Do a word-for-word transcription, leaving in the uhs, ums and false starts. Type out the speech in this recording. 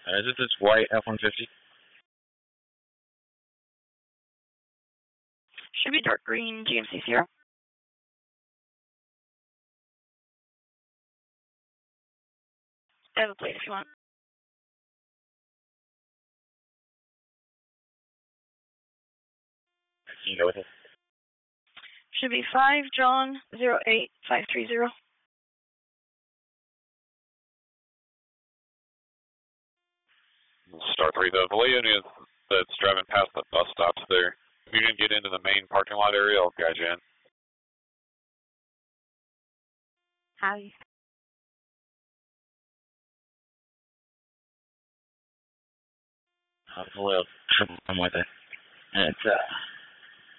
Uh, is this this white F one fifty? Should be dark green G M C Sierra. I have a plate if you want. Can you go with it? Should be five John zero eight five three zero. Star three, the Vallejo unit that's driving past the bus stops there. If you didn't get into the main parking lot area, I'll guide you in. Hi. Uh, Vallejo, I'm with it. And it's, uh,